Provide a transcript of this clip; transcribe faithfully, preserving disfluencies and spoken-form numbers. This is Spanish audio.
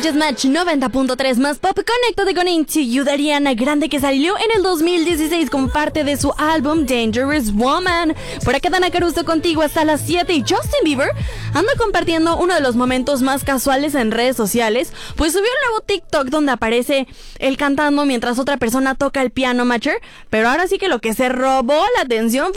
escuchas Match noventa punto tres más pop. Conéctate con Into You de Ariana Grande, que salió en el dos mil dieciséis como parte de su álbum Dangerous Woman. Por acá Dana Caruso contigo hasta las siete. Y Justin Bieber anda compartiendo uno de los momentos más casuales en redes sociales, pues subió un nuevo TikTok donde aparece él cantando mientras otra persona toca el piano, Matcher. Pero ahora sí que lo que se robó la atención